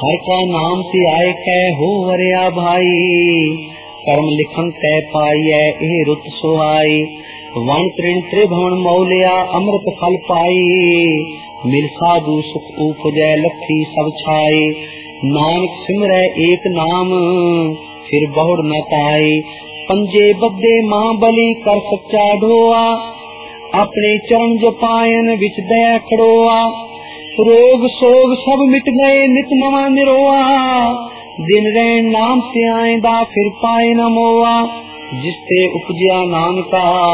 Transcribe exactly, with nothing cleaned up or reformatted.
हर का नाम ते आए कै हो वरिया भाई, कर्म लिखन तै पाइयै ए रुत सुहाई। वन तृण त्रिभुवन मौलिया अमृत फल पाई, मिल साधु सुख उपजै लखी सब छाई। नानक सिमरै एक नाम फिर बहुड़ न पाई, पंजे बद्दे मां बली कर सच्चा ढोआ। अपने चरण जपायन विच दया खड़ोआ, रोग सोग सब मिट गए नित नवा निरोआ। दिन रैन नाम ते आएंदा फिर पाए न मोआ, जिस ते उपजया नानका